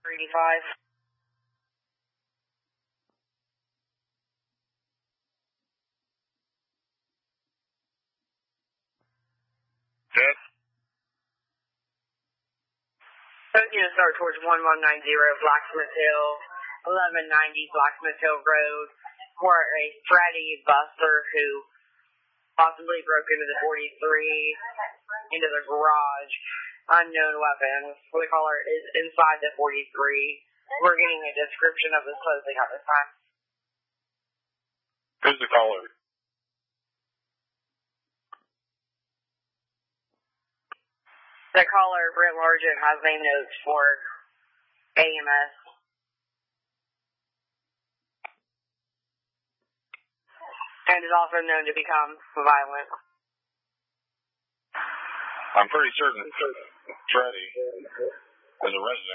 85. Dead. Unit start towards 1190 Blacksmith Hill, 1190 Blacksmith Hill Road, for a Freddy Buster who possibly broke into the 43, into the garage. Unknown weapons. The caller is inside the 43. We're getting a description of this closing at this time. Who's the caller? The caller, Brent Largent, has name notes for AMS. And is also known to become violent. I'm pretty certain Freddy is a resident.